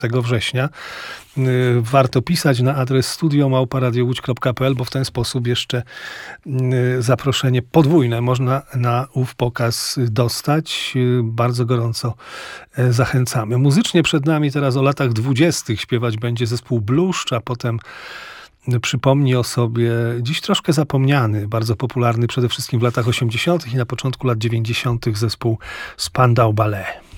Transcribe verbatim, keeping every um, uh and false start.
września. Warto pisać na adres studio małpa radio łódź kropka p l, bo w ten sposób jeszcze zaproszenie podwójne można na ów pokaz dostać. Bardzo gorąco zachęcamy. Muzycznie przed nami teraz o latach dwudziestych śpiewać będzie zespół Bluszcz, a potem przypomni o sobie dziś troszkę zapomniany, bardzo popularny przede wszystkim w latach osiemdziesiątych i na początku lat dziewięćdziesiątych zespół Spandau Ballet.